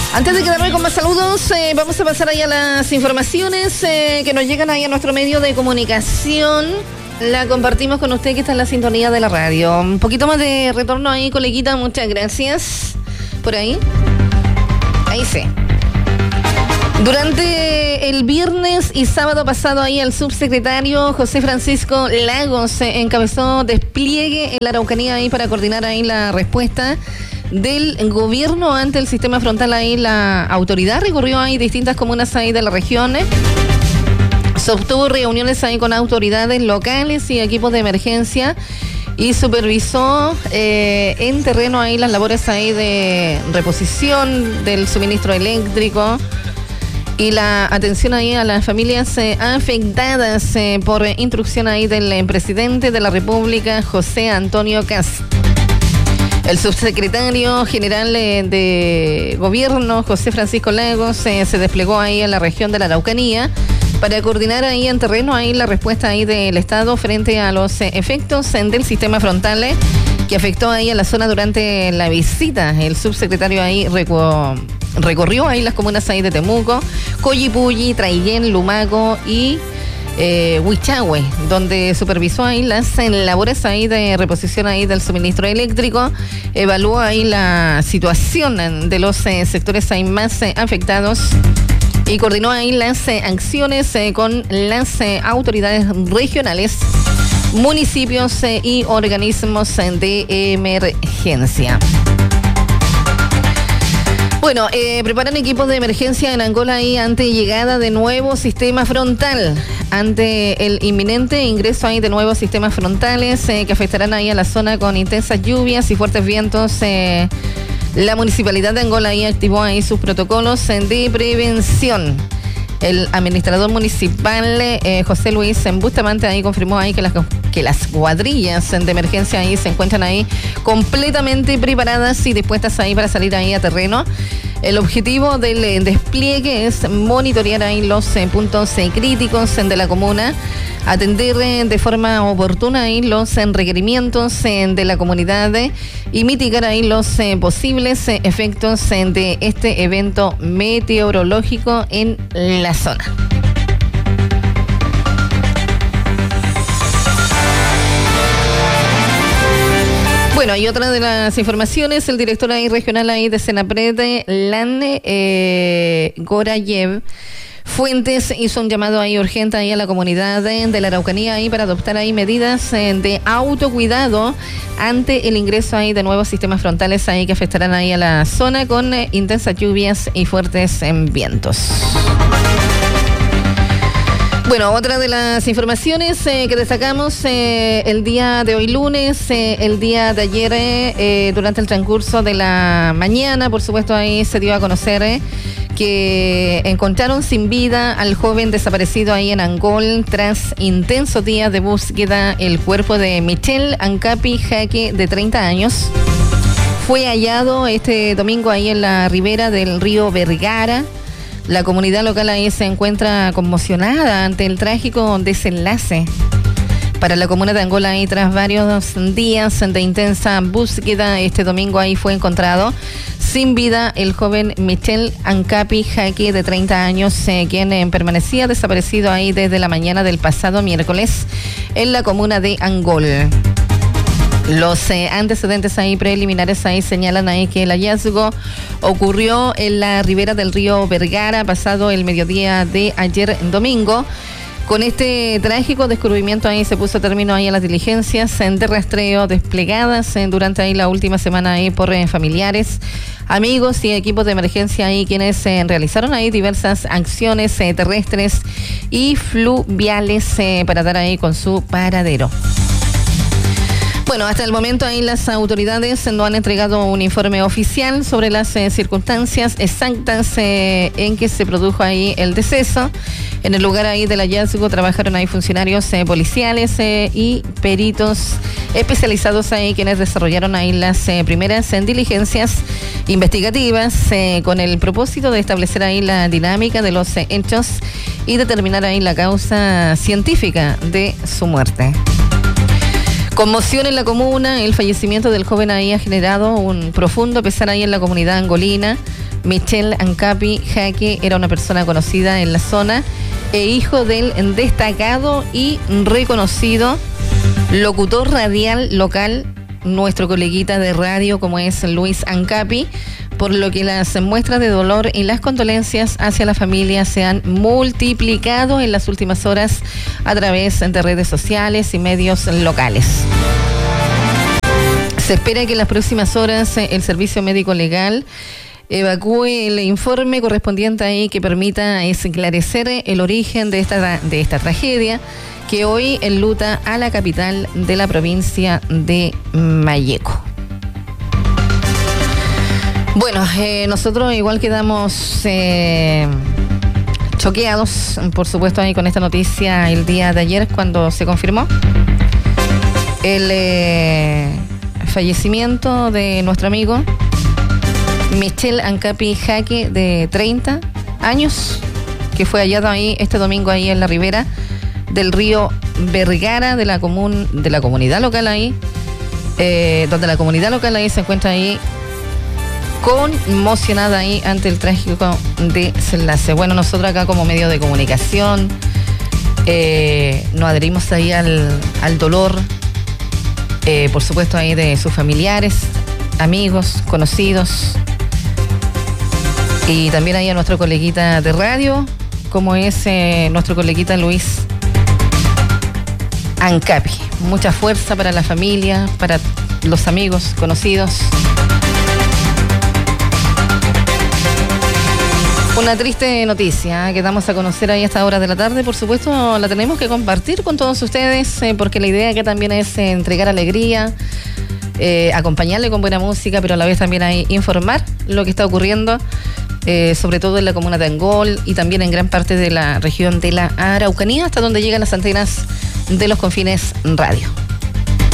Antes de quedarme con más saludos, vamos a pasar ahí a las informaciones que nos llegan ahí a nuestro medio de comunicación. La compartimos con usted que está en la sintonía de la radio. Un poquito más de retorno ahí, coleguita, muchas gracias. Por ahí. Ahí sí. Durante el viernes y sábado pasado ahí el subsecretario José Francisco Lagos encabezó despliegue en la Araucanía ahí para coordinar ahí la respuesta del gobierno ante el sistema frontal ahí. La autoridad recorrió ahí distintas comunas ahí de la región. Sostuvo reuniones ahí con autoridades locales y equipos de emergencia y supervisó en terreno ahí las labores ahí de reposición del suministro eléctrico y la atención ahí a las familias afectadas por instrucción ahí del presidente de la República, José Antonio Kast. El subsecretario general de gobierno, José Francisco Lagos, se desplegó ahí en la región de la Araucanía para coordinar ahí en terreno ahí la respuesta ahí del Estado frente a los efectos del sistema frontal que afectó ahí a la zona durante la visita. El subsecretario ahí recorrió ahí las comunas ahí de Temuco, Collipulli, Traillén, Lumaco y Huichahue, donde supervisó ahí las labores ahí de reposición ahí del suministro eléctrico, evaluó ahí la situación de los sectores ahí más afectados y coordinó ahí las acciones con las autoridades regionales, municipios y organismos de emergencia. Bueno, preparan equipos de emergencia en Angola ahí ante llegada de nuevo sistema frontal. Ante el inminente ingreso ahí de nuevos sistemas frontales que afectarán ahí a la zona con intensas lluvias y fuertes vientos, la municipalidad de Angola ahí activó ahí sus protocolos de prevención. El administrador municipal José Luis Bustamante ahí confirmó ahí que las cuadrillas de emergencia ahí se encuentran ahí completamente preparadas y dispuestas ahí para salir ahí a terreno. El objetivo del despliegue es monitorear ahí los puntos críticos de la comuna, atender de forma oportuna ahí los requerimientos de la comunidad y mitigar ahí los posibles efectos de este evento meteorológico en la zona. Bueno, y otra de las informaciones, el director ahí regional ahí de Senapred, Lane Gorayev Fuentes, hizo un llamado ahí urgente ahí a la comunidad de la Araucanía ahí para adoptar ahí medidas de autocuidado ante el ingreso ahí de nuevos sistemas frontales ahí que afectarán ahí a la zona con intensas lluvias y fuertes vientos. Bueno, otra de las informaciones que destacamos el día de hoy lunes, el día de ayer, durante el transcurso de la mañana, por supuesto ahí se dio a conocer que encontraron sin vida al joven desaparecido ahí en Angol tras intensos días de búsqueda. El cuerpo de Michel Ancapi Jaque, de 30 años, fue hallado este domingo ahí en la ribera del río Vergara. La comunidad local ahí se encuentra conmocionada ante el trágico desenlace para la comuna de Angola ahí tras varios días de intensa búsqueda. Este domingo ahí fue encontrado sin vida el joven Michel Ancapi Jaque, de 30 años, quien permanecía desaparecido ahí desde la mañana del pasado miércoles en la comuna de Angol. Los antecedentes ahí preliminares ahí señalan ahí que el hallazgo ocurrió en la ribera del río Vergara pasado el mediodía de ayer domingo. Con este trágico descubrimiento ahí se puso término ahí a las diligencias de rastreo desplegadas durante ahí la última semana ahí por familiares, amigos y equipos de emergencia ahí quienes realizaron ahí diversas acciones terrestres y fluviales para dar ahí con su paradero. Bueno, hasta el momento ahí las autoridades no han entregado un informe oficial sobre las circunstancias exactas en que se produjo ahí el deceso. En el lugar ahí del hallazgo trabajaron ahí funcionarios policiales y peritos especializados ahí quienes desarrollaron ahí las primeras diligencias investigativas con el propósito de establecer ahí la dinámica de los hechos y determinar ahí la causa científica de su muerte. Conmoción en la comuna. El fallecimiento del joven ahí ha generado un profundo pesar ahí en la comunidad angolina. Michel Ancapi Jaque era una persona conocida en la zona e hijo del destacado y reconocido locutor radial local, nuestro coleguita de radio como es Luis Ancapi, por lo que las muestras de dolor y las condolencias hacia la familia se han multiplicado en las últimas horas a través de redes sociales y medios locales. Se espera que en las próximas horas el Servicio Médico Legal evacúe el informe correspondiente ahí que permita esclarecer el origen de esta tragedia que hoy enluta a la capital de la provincia de Malleco. Bueno, nosotros igual quedamos choqueados, por supuesto, ahí con esta noticia el día de ayer cuando se confirmó el fallecimiento de nuestro amigo Michel Ancapi Jaque, de 30 años, que fue hallado ahí este domingo ahí en la ribera del río Vergara de la comunidad local ahí, donde la comunidad local ahí se encuentra ahí conmocionada ahí ante el trágico desenlace. Bueno, nosotros acá como medio de comunicación nos adherimos ahí al dolor, por supuesto ahí de sus familiares, amigos, conocidos, y también ahí a nuestro coleguita de radio, como es nuestro coleguita Luis Ancapi. Mucha fuerza para la familia, para los amigos, conocidos. Una triste noticia que damos a conocer ahí a esta hora de la tarde. Por supuesto, la tenemos que compartir con todos ustedes, porque la idea acá también es entregar alegría, acompañarle con buena música, pero a la vez también hay informar lo que está ocurriendo, sobre todo en la comuna de Angol y también en gran parte de la región de la Araucanía, hasta donde llegan las antenas de los Confines Radio.